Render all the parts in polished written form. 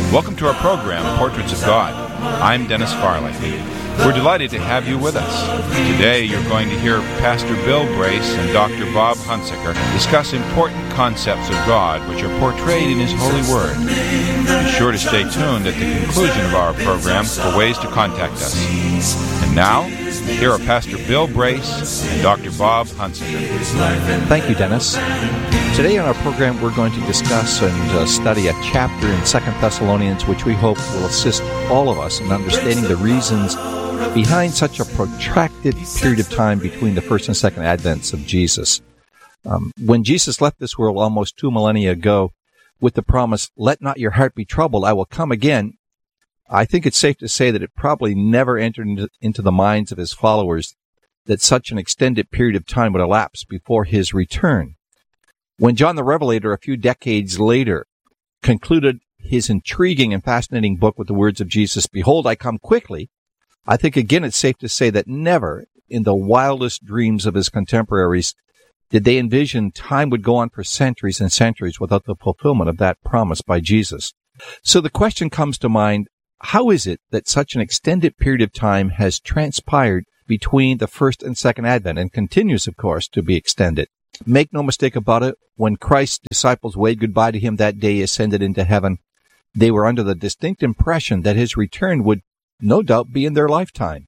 Welcome to our program, Portraits of God. I'm Dennis Farley. We're delighted to have you with us. Today you're going to hear Pastor Bill Brace and Dr. Bob Hunsaker discuss important concepts of God which are portrayed in His holy Word. Be sure to stay tuned at the conclusion of our program for ways to contact us. And now, here are Pastor Bill Brace and Dr. Bob Hunsaker. Thank you, Dennis. Today on our program, we're going to discuss and study a chapter in 2 Thessalonians, which we hope will assist all of us in understanding the reasons behind such a protracted period of time between the first and second advents of Jesus. When Jesus left this world almost 2 millennia ago with the promise, "Let not your heart be troubled, I will come again," I think it's safe to say that it probably never entered into the minds of His followers that such an extended period of time would elapse before His return. When John the Revelator, a few decades later, concluded his intriguing and fascinating book with the words of Jesus, "Behold, I come quickly," I think again it's safe to say that never, in the wildest dreams of his contemporaries, did they envision time would go on for centuries and centuries without the fulfillment of that promise by Jesus. So the question comes to mind, how is it that such an extended period of time has transpired between the first and second advent, and continues, of course, to be extended? Make no mistake about it, when Christ's disciples waved goodbye to Him that day He ascended into heaven, they were under the distinct impression that His return would no doubt be in their lifetime.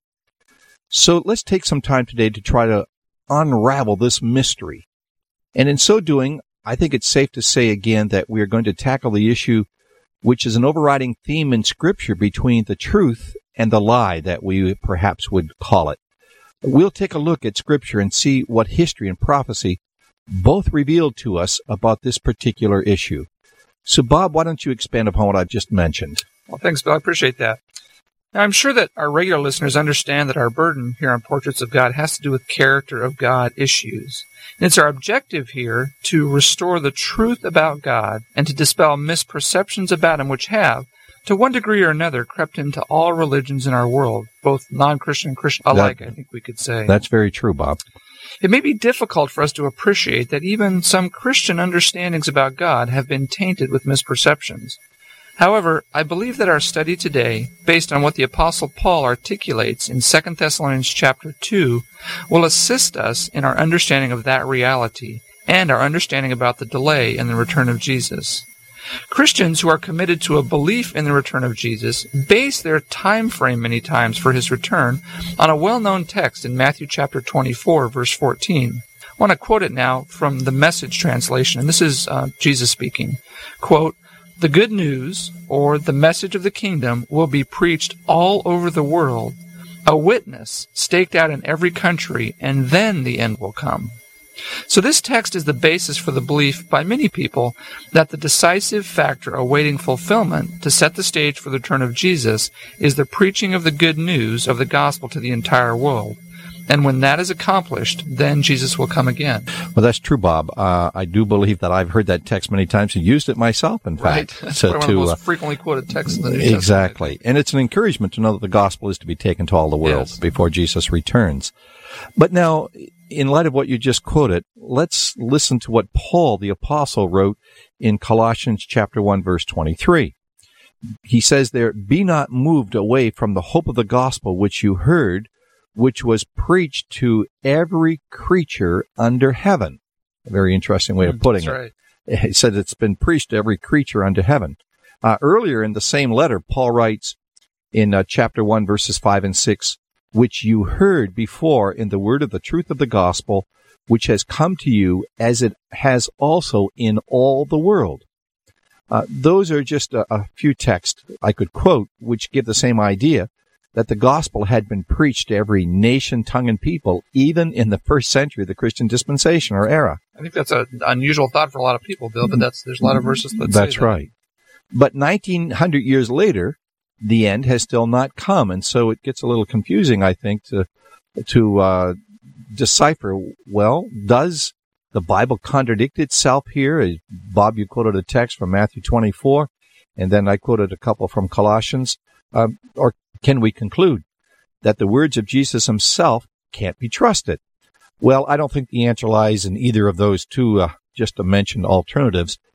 So let's take some time today to try to unravel this mystery. And in so doing, I think it's safe to say again that we are going to tackle the issue which is an overriding theme in Scripture between the truth and the lie that we perhaps would call it. We'll take a look at Scripture and see what history and prophecy both revealed to us about this particular issue. So, Bob, why don't you expand upon what I've just mentioned? Well, thanks, Bill. I appreciate that. Now, I'm sure that our regular listeners understand that our burden here on Portraits of God has to do with character of God issues. And it's our objective here to restore the truth about God and to dispel misperceptions about Him which have, to one degree or another, crept into all religions in our world, both non-Christian and Christian alike, I think we could say. That's very true, Bob. It may be difficult for us to appreciate that even some Christian understandings about God have been tainted with misperceptions. However, I believe that our study today, based on what the Apostle Paul articulates in 2 Thessalonians chapter 2, will assist us in our understanding of that reality and our understanding about the delay in the return of Jesus. Christians who are committed to a belief in the return of Jesus base their time frame many times for His return on a well-known text in Matthew chapter 24, verse 14. I want to quote it now from the Message translation, and this is Jesus speaking. Quote, "The good news, or the message of the kingdom, will be preached all over the world, a witness staked out in every country, and then the end will come." So this text is the basis for the belief by many people that the decisive factor awaiting fulfillment to set the stage for the return of Jesus is the preaching of the good news of the gospel to the entire world. And when that is accomplished, then Jesus will come again. Well, that's true, Bob. I do believe that I've heard that text many times and used it myself, in fact. Right. That's one of the most frequently quoted texts in the New Testament. Exactly. And it's an encouragement to know that the gospel is to be taken to all the world before Jesus returns. But now, in light of what you just quoted, let's listen to what Paul the Apostle wrote in Colossians chapter 1, verse 23. He says there, "Be not moved away from the hope of the gospel which you heard, which was preached to every creature under heaven." A very interesting way of putting it. Right. He said it's been preached to every creature under heaven. Earlier in the same letter, Paul writes in chapter 1, verses 5 and 6, "Which you heard before in the word of the truth of the gospel, which has come to you as it has also in all the world." Those are just a few texts I could quote which give the same idea, that the gospel had been preached to every nation, tongue, and people, even in the first century of the Christian dispensation or era. I think that's an unusual thought for a lot of people, Bill, but there's a lot of verses that say that. That's right. But 1900 years later, the end has still not come, and so it gets a little confusing, I think, to decipher, well, does the Bible contradict itself here? Bob, you quoted a text from Matthew 24, and then I quoted a couple from Colossians. Or can we conclude that the words of Jesus Himself can't be trusted? Well, I don't think the answer lies in either of those two just mentioned alternatives,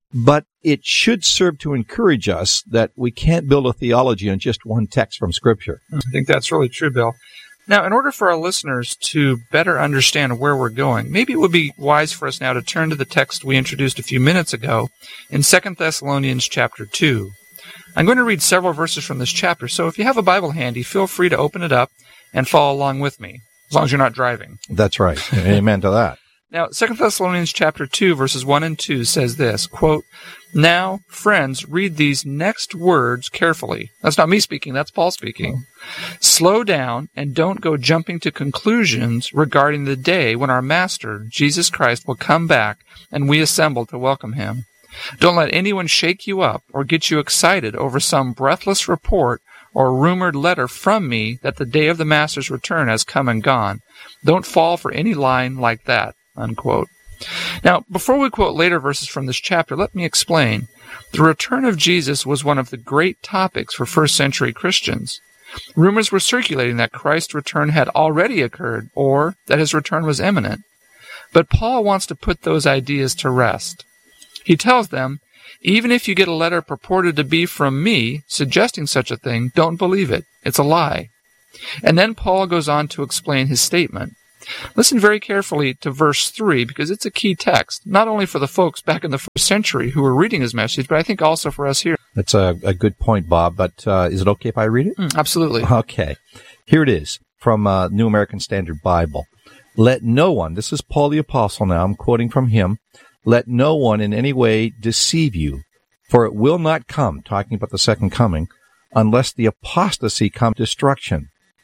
but it should serve to encourage us that we can't build a theology on just one text from Scripture. I think that's really true, Bill. Now, in order for our listeners to better understand where we're going, maybe it would be wise for us now to turn to the text we introduced a few minutes ago in 2 Thessalonians chapter 2. I'm going to read several verses from this chapter, so if you have a Bible handy, feel free to open it up and follow along with me, as long as you're not driving. That's right. Amen to that. Now, 2 Thessalonians chapter 2, verses 1 and 2 says this, quote, "Now, friends, read these next words carefully." That's not me speaking, that's Paul speaking. "Slow down and don't go jumping to conclusions regarding the day when our Master, Jesus Christ, will come back and we assemble to welcome him. Don't let anyone shake you up or get you excited over some breathless report or rumored letter from me that the day of the Master's return has come and gone. Don't fall for any line like that." Unquote. Now, before we quote later verses from this chapter, let me explain. The return of Jesus was one of the great topics for first-century Christians. Rumors were circulating that Christ's return had already occurred, or that his return was imminent. But Paul wants to put those ideas to rest. He tells them, even if you get a letter purported to be from me suggesting such a thing, don't believe it. It's a lie. And then Paul goes on to explain his statement. Listen very carefully to verse 3, because it's a key text, not only for the folks back in the first century who were reading his message, but I think also for us here. That's a good point, Bob, but is it okay if I read it? Absolutely. Okay. Here it is from New American Standard Bible. "Let no one," this is Paul the Apostle now, I'm quoting from him, "let no one in any way deceive you, for it will not come," talking about the second coming, "unless the apostasy come to destruction."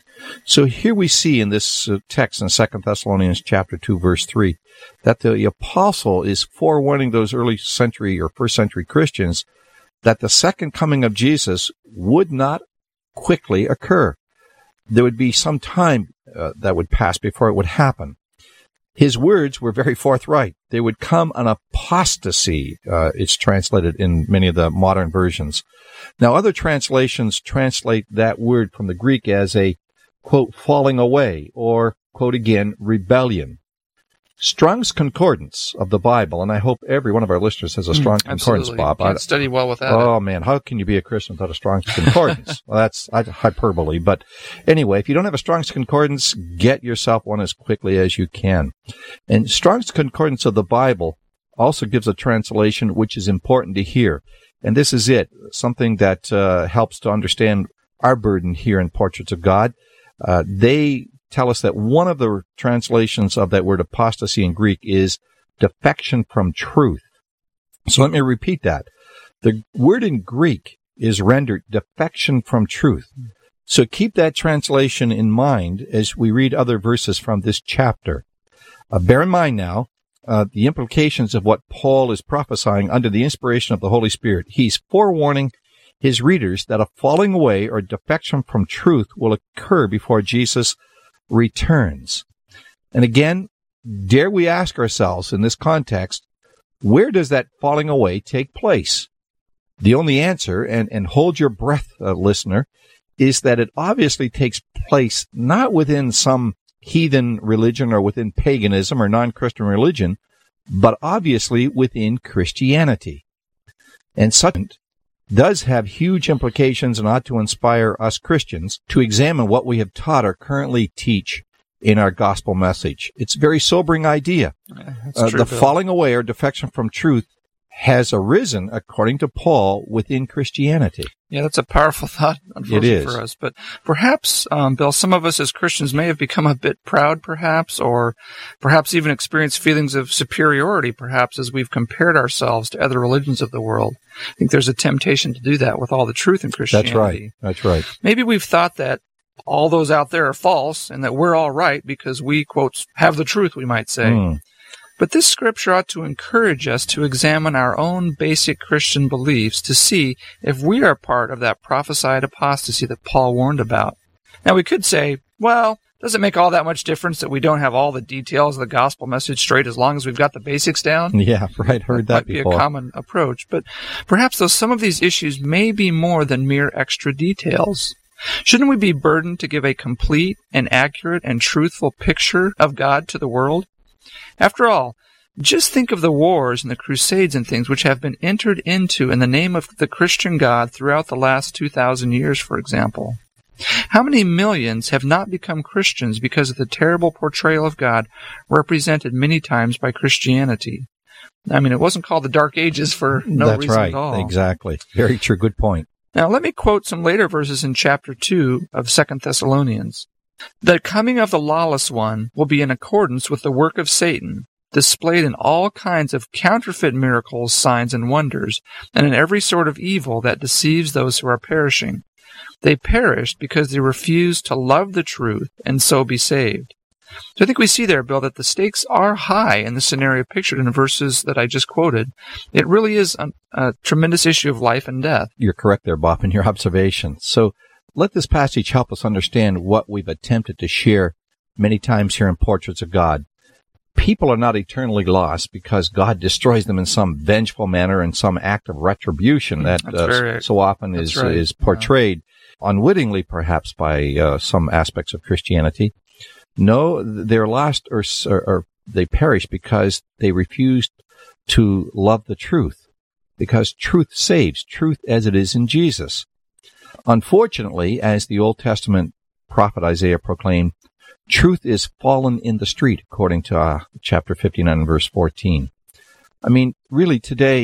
So here we see in this text in 2 Thessalonians chapter 2, verse 3, that the apostle is forewarning those early century or first century Christians that the second coming of Jesus would not quickly occur. There would be some time that would pass before it would happen. His words were very forthright. There would come an apostasy, it's translated in many of the modern versions. Now, other translations translate that word from the Greek as a quote, falling away, or, quote again, rebellion. Strong's Concordance of the Bible, and I hope every one of our listeners has a Strong's Concordance, Bob. Can't study well without it. Oh, man, how can you be a Christian without a Strong's Concordance? Well, that's hyperbole, but anyway, if you don't have a Strong's Concordance, get yourself one as quickly as you can. And Strong's Concordance of the Bible also gives a translation which is important to hear, and this is it, something that helps to understand our burden here in Portraits of God. They tell us that one of the translations of that word apostasy in Greek is defection from truth. So let me repeat that. The word in Greek is rendered defection from truth. So keep that translation in mind as we read other verses from this chapter. Bear in mind now the implications of what Paul is prophesying under the inspiration of the Holy Spirit. He's forewarning his readers that a falling away or defection from truth will occur before Jesus returns. And again, dare we ask ourselves in this context, where does that falling away take place? The only answer, and hold your breath, listener, is that it obviously takes place not within some heathen religion or within paganism or non-Christian religion, but obviously within Christianity. And such does have huge implications and ought to inspire us Christians to examine what we have taught or currently teach in our gospel message. It's a very sobering idea. The falling away or defection from truth has arisen, according to Paul, within Christianity. Yeah, that's a powerful thought, unfortunately, for us. But perhaps, Bill, some of us as Christians may have become a bit proud, perhaps, or perhaps even experienced feelings of superiority, perhaps, as we've compared ourselves to other religions of the world. I think there's a temptation to do that with all the truth in Christianity. That's right. Maybe we've thought that all those out there are false and that we're all right because we, quote, have the truth, we might say. But this scripture ought to encourage us to examine our own basic Christian beliefs to see if we are part of that prophesied apostasy that Paul warned about. Now, we could say, well, does it make all that much difference that we don't have all the details of the gospel message straight as long as we've got the basics down? Yeah, right. Heard that before. Might be a common approach. But perhaps, though, some of these issues may be more than mere extra details. Shouldn't we be burdened to give a complete and accurate and truthful picture of God to the world? After all, Just think of the wars and the crusades and things which have been entered into in the name of the Christian God throughout the last 2,000 years, for example. How many millions have not become Christians because of the terrible portrayal of God represented many times by Christianity? I mean, it wasn't called the Dark Ages for no reason at all. That's right, exactly. Very true, good point. Now, let me quote some later verses in chapter 2 of 2 Thessalonians. The coming of the lawless one will be in accordance with the work of Satan, displayed in all kinds of counterfeit miracles, signs, and wonders, and in every sort of evil that deceives those who are perishing. They perished because they refused to love the truth and so be saved. So I think we see there, Bill, that the stakes are high in the scenario pictured in the verses that I just quoted. It really is a tremendous issue of life and death. You're correct there, Bob, in your observation. So let this passage help us understand what we've attempted to share many times here in Portraits of God. People are not eternally lost because God destroys them in some vengeful manner and some act of retribution that so often is portrayed unwittingly, perhaps, by some aspects of Christianity. No, they're lost or they perish because they refused to love the truth, because truth saves, truth as it is in Jesus. Unfortunately, as the Old Testament prophet Isaiah proclaimed, truth is fallen in the street, according to chapter 59 and verse 14. I mean, really today,